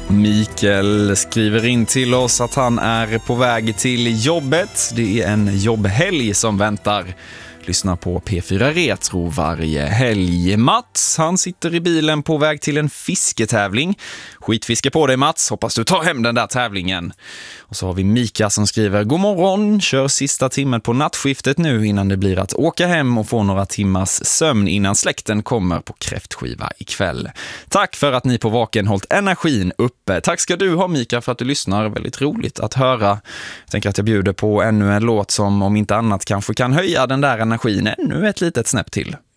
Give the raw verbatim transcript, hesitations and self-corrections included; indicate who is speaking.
Speaker 1: Mikael skriver in till oss att han är på väg till jobbet. Det är en jobbhelg som väntar. Lyssna på P fyra Retro varje helg. Mats, han sitter i bilen på väg till en fisketävling. Skitfiske på dig, Mats. Hoppas du tar hem den där tävlingen. Och så har vi Mika som skriver: God morgon, kör sista timmen på nattskiftet nu innan det blir att åka hem och få några timmars sömn innan släkten kommer på kräftskiva ikväll. Tack för att ni på Vaken hållit energin uppe. Tack ska du ha, Mika, för att du lyssnar. Väldigt roligt att höra. Jag tänker att jag bjuder på ännu en låt som om inte annat kanske kan höja den där energin ännu ett litet snäpp till.